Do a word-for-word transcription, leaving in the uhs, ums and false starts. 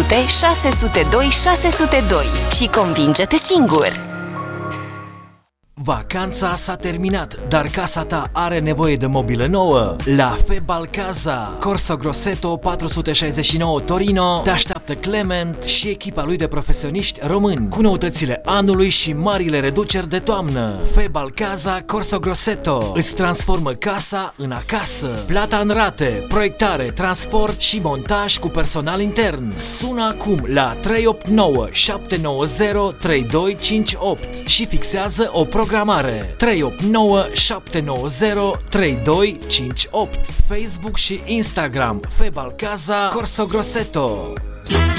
sute șase sute doi șase sute doi și convinge-te singur! Vacanța s-a terminat, dar casa ta are nevoie de mobilă nouă? La Febal Casa, Corso Grosseto patru sute șaizeci și nouă Torino, te așteaptă Clement și echipa lui de profesioniști români, cu noutățile anului și marile reduceri de toamnă. Febal Casa, Corso Grosseto îți transformă casa în acasă. Plata în rate, proiectare, transport și montaj cu personal intern. Sună acum la trei opt nouă șapte nouă zero trei doi cinci opt și fixează o programare. trei opt nouă șapte nouă zero trei doi cinci opt. Facebook și Instagram Febal Casa Corso Grosseto.